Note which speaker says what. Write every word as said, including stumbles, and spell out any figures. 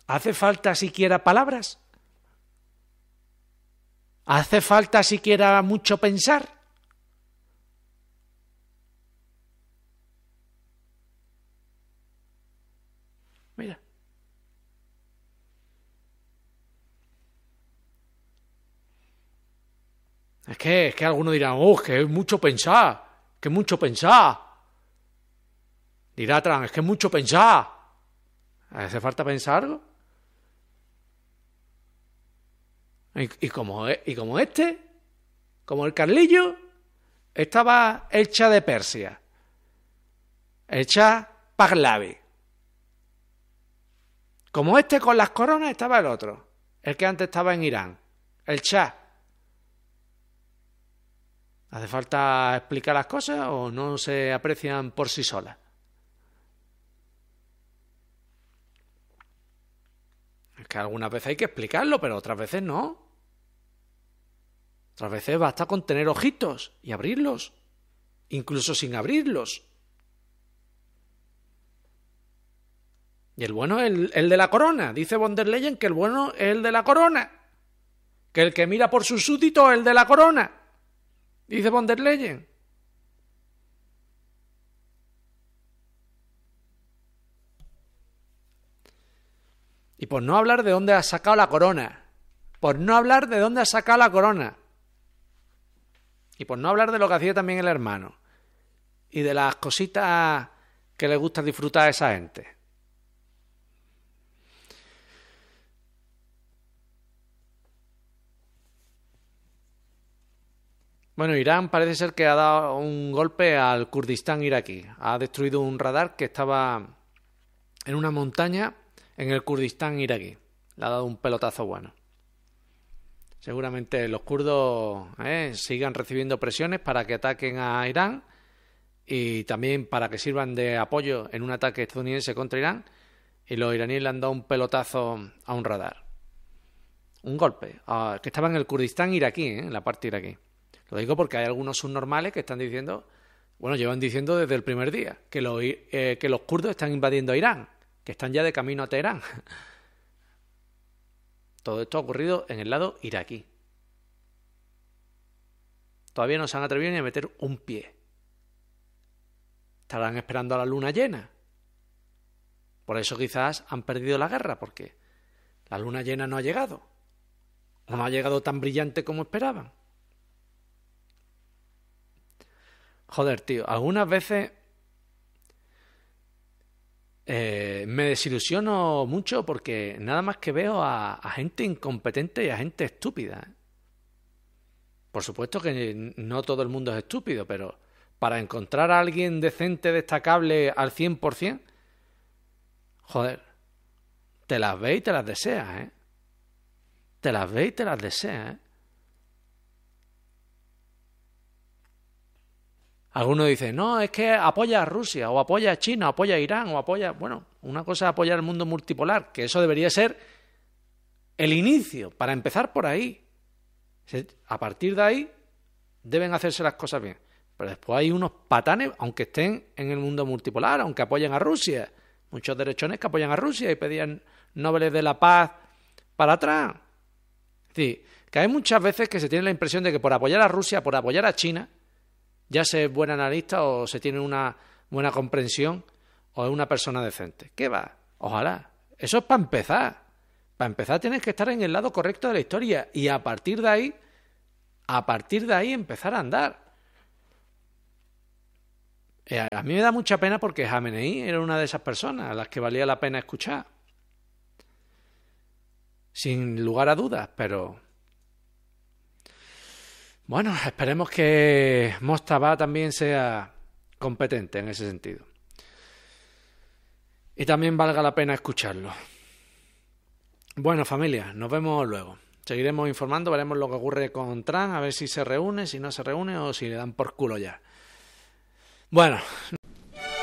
Speaker 1: ¿Hace falta siquiera palabras? ¿Hace falta siquiera mucho pensar? Mira. Es que, es que algunos dirán, oh, que es mucho pensar, que es mucho pensar. Dirá Trump, es que es mucho pensar. ¿Hace falta pensar algo? Y, y, como, y como este, como el Carlillo, estaba el Shah de Persia, el Shah Pahlavi. Como este con las coronas estaba el otro, el que antes estaba en Irán, el Shah. ¿Hace falta explicar las cosas o no se aprecian por sí solas? Es que algunas veces hay que explicarlo, pero otras veces no. Otras veces basta con tener ojitos y abrirlos, incluso sin abrirlos. Y el bueno es el, el de la corona. Dice von der Leyen que el bueno es el de la corona. Que el que mira por sus súbditos es el de la corona. Dice von der Leyen. Y por no hablar de dónde ha sacado la corona. Por no hablar de dónde ha sacado la corona. Y por no hablar de lo que hacía también el hermano. Y de las cositas que le gusta disfrutar a esa gente. Bueno, Irán parece ser que ha dado un golpe al Kurdistán iraquí. Ha destruido un radar que estaba en una montaña en el Kurdistán iraquí. Le ha dado un pelotazo bueno. Seguramente los kurdos eh, sigan recibiendo presiones para que ataquen a Irán y también para que sirvan de apoyo en un ataque estadounidense contra Irán. Y los iraníes le han dado un pelotazo a un radar. Un golpe, uh, que estaba en el Kurdistán iraquí, eh, en la parte iraquí. Lo digo porque hay algunos subnormales que están diciendo, bueno, llevan diciendo desde el primer día, que los, eh, que los kurdos están invadiendo Irán, que están ya de camino a Teherán. Todo esto ha ocurrido en el lado iraquí. Todavía no se han atrevido ni a meter un pie. Estarán esperando a la luna llena. Por eso quizás han perdido la guerra, porque la luna llena no ha llegado. O no ha llegado tan brillante como esperaban. Joder, tío, algunas veces eh, me desilusiono mucho porque nada más que veo a, a gente incompetente y a gente estúpida. ¿eh? Por supuesto que no todo el mundo es estúpido, pero para encontrar a alguien decente, destacable al cien por ciento, joder, te las ves y te las deseas, ¿eh? Te las ves y te las deseas, ¿eh? Algunos dicen, no, es que apoya a Rusia, o apoya a China, o apoya a Irán, o apoya... Bueno, una cosa es apoyar el mundo multipolar, que eso debería ser el inicio, para empezar por ahí. A partir de ahí deben hacerse las cosas bien. Pero después hay unos patanes, aunque estén en el mundo multipolar, aunque apoyen a Rusia. Muchos derechones que apoyan a Rusia y pedían Nobeles de la Paz para atrás. Es decir, que hay muchas veces que se tiene la impresión de que por apoyar a Rusia, por apoyar a China, ya se es buen analista o se tiene una buena comprensión o es una persona decente. ¿Qué va? Ojalá. Eso es para empezar. Para empezar tienes que estar en el lado correcto de la historia y a partir de ahí, a partir de ahí empezar a andar. Eh, a mí me da mucha pena porque Jamenei era una de esas personas a las que valía la pena escuchar. Sin lugar a dudas, pero... Bueno, esperemos que Mostabá también sea competente en ese sentido. Y también valga la pena escucharlo. Bueno, familia, nos vemos luego. Seguiremos informando, veremos lo que ocurre con Trump, a ver si se reúne, si no se reúne o si le dan por culo ya. Bueno...